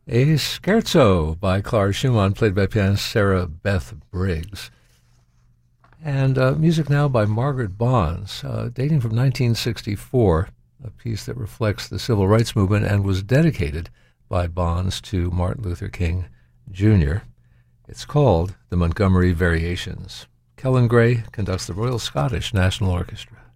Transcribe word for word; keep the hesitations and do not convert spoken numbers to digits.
A scherzo by Clara Schumann, played by pianist Sarah Beth Briggs. And uh, music now by Margaret Bonds, uh, dating from nineteen sixty-four, a piece that reflects the civil rights movement and was dedicated by Bonds to Martin Luther King Junior It's called the Montgomery Variations. Kellen Gray conducts the Royal Scottish National Orchestra.